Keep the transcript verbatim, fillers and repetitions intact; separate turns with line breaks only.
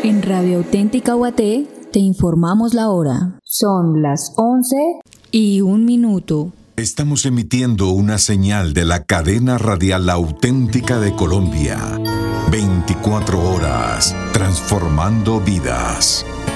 En Radio Auténtica Guaté te informamos la hora. Son las once y un minuto.
Estamos emitiendo una señal de la cadena radial auténtica de Colombia. veinticuatro horas, transformando vidas.